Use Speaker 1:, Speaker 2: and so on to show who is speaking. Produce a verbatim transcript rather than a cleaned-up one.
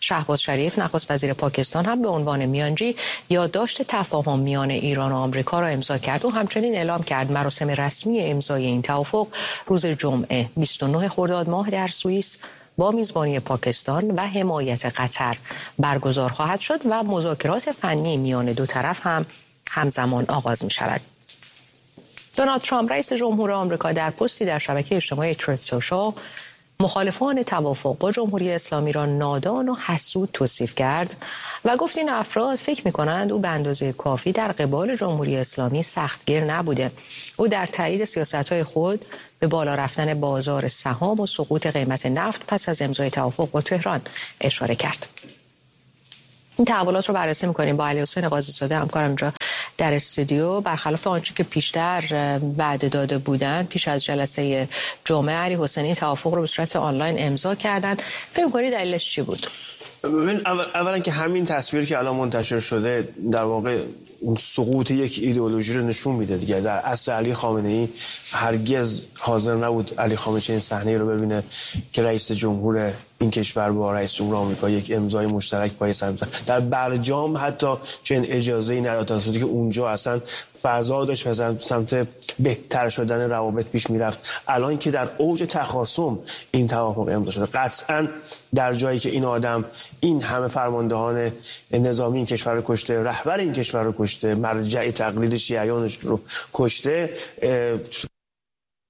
Speaker 1: شهباز شریف نخست وزیر پاکستان هم به عنوان میانجی یادداشت تفاهم میان ایران و آمریکا را امضا کرد و همچنین اعلام کرد مراسم رسمی امضای این توافق روز جمعه بیست و نه خرداد ماه در سوئیس با میزبانی پاکستان و حمایت قطر برگزار خواهد شد و مذاکرات فنی میان دو طرف هم همزمان آغاز می شود. دونالد ترامپ رئیس جمهور آمریکا در پستی در شبکه اجتماعی تروت سوشال مخالفان توافق با جمهوری اسلامی را نادان و حسود توصیف کرد و گفت این افراد فکر می‌کنند او به اندازه کافی در قبال جمهوری اسلامی سختگیر نبوده. او در تایید سیاست‌های خود به بالا رفتن بازار سهام و سقوط قیمت نفت پس از امضای توافق با تهران اشاره کرد. این تحولات رو بررسی می‌کنیم با علیحسین قاضی‌زاده همکارم اینجا در استودیو. برخلاف آنچه که پیشتر وعده داده بودند پیش از جلسه جمعه، علیحسین این توافق رو به صورت آنلاین امضا کردن. فکر می‌کنی دلیلش چی بود؟
Speaker 2: ببین اول اولا که همین تصویر که الان منتشر شده در واقع اون سقوط یک ایدئولوژی رو نشون میده دیگه. در اصل علی خامنه‌ای هرگز حاضر نبود علی خامنه‌ای این صحنه رو ببینه که رئیس جمهور این کشور با رئیس جمهور آمریکا یک امضای مشترک پای سر می‌ذارن. در برجام حتی چنین اجازه‌ای نداد، تا صورتی که اونجا اصلا فضا داشت مثلا سمت بهتر شدن روابط پیش میرفت. الان که در اوج تخاصم این توافق امضا شده، قطعاً در جایی که این آدم این همه فرماندهان نظامی این کشور رو کشته، رهبر این کشور رو کشته، مرجع تقلید شیعیانش رو کشته،